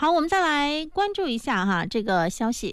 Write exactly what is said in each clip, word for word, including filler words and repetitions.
好，我们再来关注一下哈这个消息。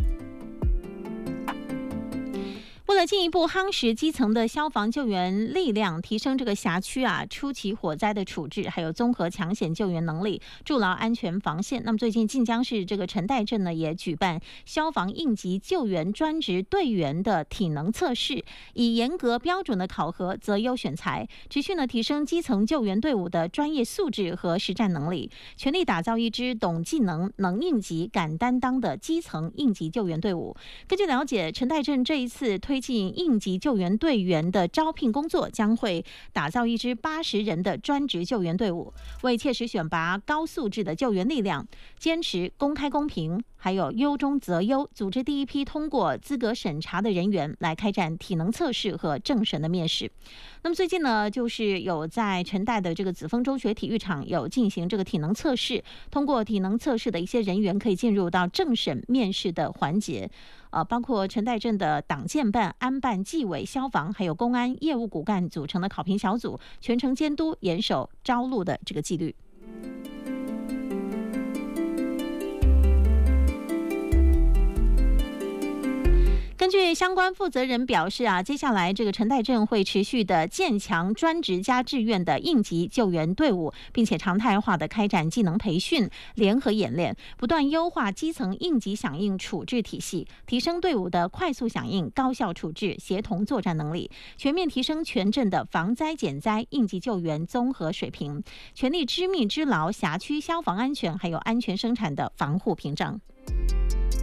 为了进一步夯实基层的消防救援力量，提升这个辖区啊初期火灾的处置，还有综合抢险救援能力，筑牢安全防线。那么最近晋江市这个陈代镇呢，也举办消防应急救援专职队员的体能测试，以严格标准的考核择优选材，持续呢提升基层救援队伍的专业素质和实战能力，全力打造一支懂技能、能应急、敢担当的基层应急救援队伍。根据了解，陈代镇这一次推进应急救援队员的招聘工作，将会打造一支八十人的专职救援队伍，为切实选拔高素质的救援力量，坚持公开公平，还有优中择优，组织第一批通过资格审查的人员来开展体能测试和政审的面试。那么最近呢，就是有在陈代的这个紫峰中学体育场有进行这个体能测试，通过体能测试的一些人员可以进入到政审面试的环节，呃，包括陈代镇的党建办、安办、纪委、消防还有公安业务骨干组成的考评小组，全程监督严守招录的这个纪律。根据相关负责人表示啊，接下来这个陈代镇会持续的建强专职加志愿的应急救援队伍，并且常态化的开展技能培训、联合演练，不断优化基层应急响应处置体系，提升队伍的快速响应、高效处置、协同作战能力，全面提升全镇的防灾减灾、应急救援综合水平，全力织密织牢辖区消防安全还有安全生产的防护屏障。